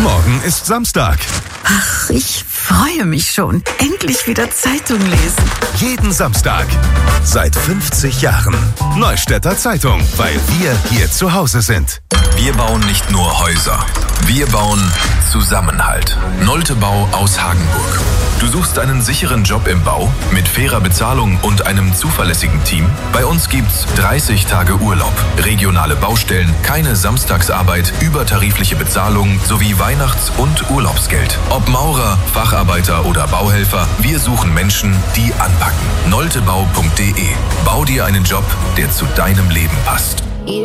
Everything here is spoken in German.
Morgen ist Samstag. Ach, ich freue mich schon. Endlich wieder Zeitung lesen. Jeden Samstag. Seit 50 Jahren. Neustädter Zeitung, weil wir hier zu Hause sind. Wir bauen nicht nur Häuser. Wir bauen Zusammenhalt. Nolte Bau aus Hagenburg. Du suchst einen sicheren Job im Bau mit fairer Bezahlung und einem zuverlässigen Team? Bei uns gibt's 30 Tage Urlaub, regionale Baustellen, keine Samstagsarbeit, übertarifliche Bezahlung sowie Weihnachts- und Urlaubsgeld. Ob Maurer, Facharbeiter oder Bauhelfer, wir suchen Menschen, die anpacken. noltebau.de. Bau dir einen Job, der zu deinem Leben passt.